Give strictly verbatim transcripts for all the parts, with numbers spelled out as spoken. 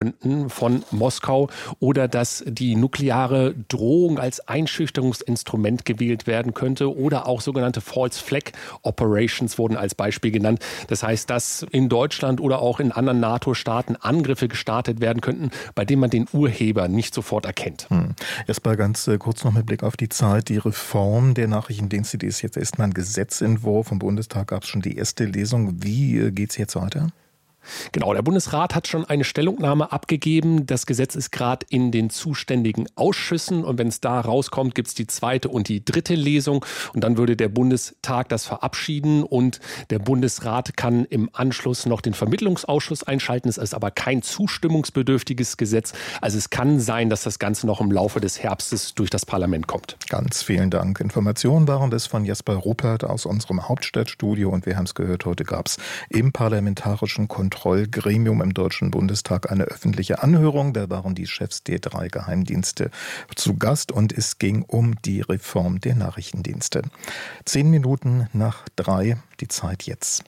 könnten von Moskau oder dass die nukleare Drohung als Einschüchterungsinstrument gewählt werden könnte oder auch sogenannte False Flag Operations wurden als Beispiel genannt. Das heißt, dass in Deutschland oder auch in anderen NATO-Staaten Angriffe gestartet werden könnten, bei denen man den Urheber nicht sofort erkennt. Hm. Erstmal ganz äh, kurz noch mit Blick auf die Zeit. Die Reform der Nachrichtendienste, die ist jetzt erstmal ein Gesetzentwurf. Im Bundestag gab es schon die erste Lesung. Wie äh, geht es jetzt weiter? Genau, der Bundesrat hat schon eine Stellungnahme abgegeben. Das Gesetz ist gerade in den zuständigen Ausschüssen und wenn es da rauskommt, gibt es die zweite und die dritte Lesung und dann würde der Bundestag das verabschieden und der Bundesrat kann im Anschluss noch den Vermittlungsausschuss einschalten. Es ist aber kein zustimmungsbedürftiges Gesetz. Also es kann sein, dass das Ganze noch im Laufe des Herbstes durch das Parlament kommt. Ganz vielen Dank. Informationen waren das von Jasper Ruppert aus unserem Hauptstadtstudio und wir haben es gehört, heute gab es im parlamentarischen Kontrollgremium im Deutschen Bundestag eine öffentliche Anhörung. Da waren die Chefs der drei Geheimdienste zu Gast und es ging um die Reform der Nachrichtendienste. Zehn Minuten nach drei, die Zeit jetzt.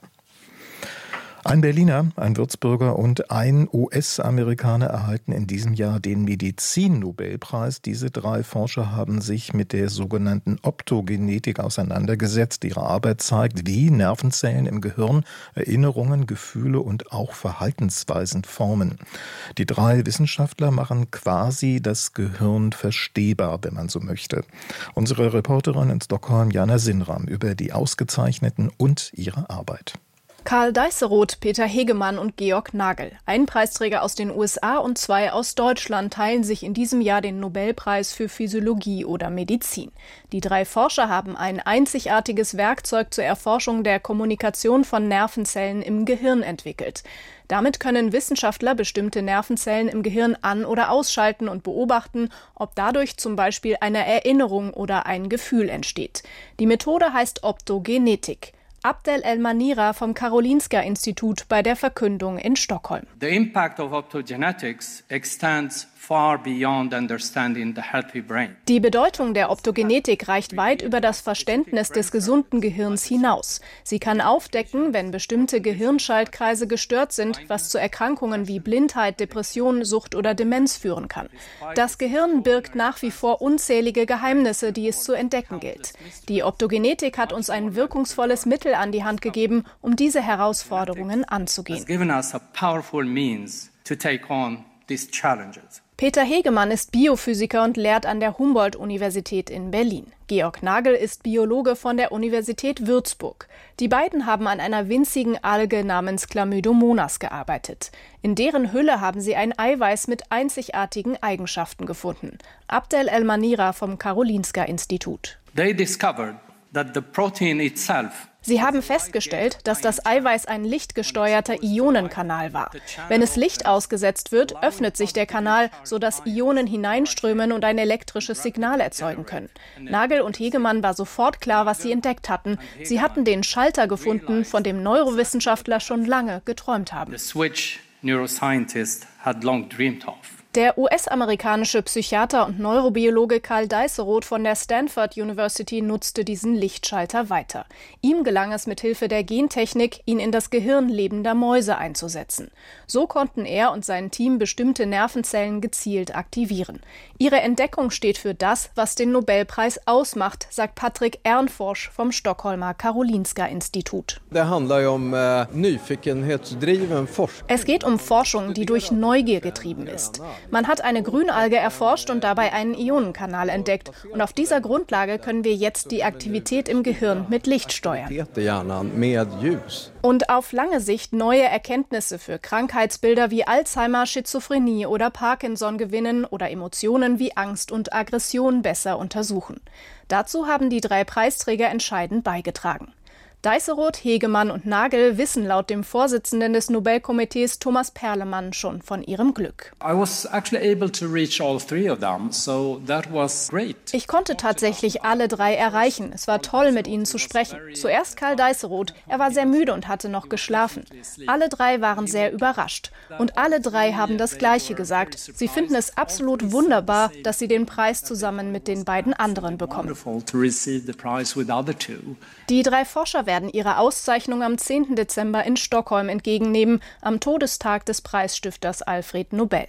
Ein Berliner, ein Würzburger und ein U S-Amerikaner erhalten in diesem Jahr den Medizin-Nobelpreis. Diese drei Forscher haben sich mit der sogenannten Optogenetik auseinandergesetzt. Ihre Arbeit zeigt, wie Nervenzellen im Gehirn Erinnerungen, Gefühle und auch Verhaltensweisen formen. Die drei Wissenschaftler machen quasi das Gehirn verstehbar, wenn man so möchte. Unsere Reporterin in Stockholm, Jana Sinram, über die Ausgezeichneten und ihre Arbeit. Karl Deisseroth, Peter Hegemann und Georg Nagel. Ein Preisträger aus den U S A und zwei aus Deutschland teilen sich in diesem Jahr den Nobelpreis für Physiologie oder Medizin. Die drei Forscher haben ein einzigartiges Werkzeug zur Erforschung der Kommunikation von Nervenzellen im Gehirn entwickelt. Damit können Wissenschaftler bestimmte Nervenzellen im Gehirn an- oder ausschalten und beobachten, ob dadurch zum Beispiel eine Erinnerung oder ein Gefühl entsteht. Die Methode heißt Optogenetik. Abdel El-Manira vom Karolinska-Institut bei der Verkündung in Stockholm. The impact of optogenetics extends far beyond understanding the healthy brain. Die Bedeutung der Optogenetik reicht weit über das Verständnis des gesunden Gehirns hinaus. Sie kann aufdecken, wenn bestimmte Gehirnschaltkreise gestört sind, was zu Erkrankungen wie Blindheit, Depression, Sucht oder Demenz führen kann. Das Gehirn birgt nach wie vor unzählige Geheimnisse, die es zu entdecken gilt. Die Optogenetik hat uns ein wirkungsvolles Mittel an die Hand gegeben, um diese Herausforderungen anzugehen. Peter Hegemann ist Biophysiker und lehrt an der Humboldt-Universität in Berlin. Georg Nagel ist Biologe von der Universität Würzburg. Die beiden haben an einer winzigen Alge namens Chlamydomonas gearbeitet. In deren Hülle haben sie ein Eiweiß mit einzigartigen Eigenschaften gefunden. Abdel El-Manira vom Karolinska-Institut. They discovered that the protein itself Sie haben festgestellt, dass das Eiweiß ein lichtgesteuerter Ionenkanal war. Wenn es Licht ausgesetzt wird, öffnet sich der Kanal, sodass Ionen hineinströmen und ein elektrisches Signal erzeugen können. Nagel und Hegemann war sofort klar, was sie entdeckt hatten. Sie hatten den Schalter gefunden, von dem Neurowissenschaftler schon lange geträumt haben. Der U S-amerikanische Psychiater und Neurobiologe Karl Deisseroth von der Stanford University nutzte diesen Lichtschalter weiter. Ihm gelang es mithilfe der Gentechnik, ihn in das Gehirn lebender Mäuse einzusetzen. So konnten er und sein Team bestimmte Nervenzellen gezielt aktivieren. Ihre Entdeckung steht für das, was den Nobelpreis ausmacht, sagt Patrick Ernforsch vom Stockholmer Karolinska-Institut. Es geht um Forschung, die durch Neugier getrieben ist. Man hat eine Grünalge erforscht und dabei einen Ionenkanal entdeckt. Und auf dieser Grundlage können wir jetzt die Aktivität im Gehirn mit Licht steuern. Und auf lange Sicht neue Erkenntnisse für Krankheitsbilder wie Alzheimer, Schizophrenie oder Parkinson gewinnen oder Emotionen wie Angst und Aggression besser untersuchen. Dazu haben die drei Preisträger entscheidend beigetragen. Deisseroth, Hegemann und Nagel wissen laut dem Vorsitzenden des Nobelkomitees Thomas Perlemann schon von ihrem Glück. Ich konnte tatsächlich alle drei erreichen. Es war toll, mit ihnen zu sprechen. Zuerst Karl Deisseroth. Er war sehr müde und hatte noch geschlafen. Alle drei waren sehr überrascht. Und alle drei haben das Gleiche gesagt. Sie finden es absolut wunderbar, dass sie den Preis zusammen mit den beiden anderen bekommen. Die drei Forscher werden ihre Auszeichnung am zehnten Dezember in Stockholm entgegennehmen, am Todestag des Preisstifters Alfred Nobel.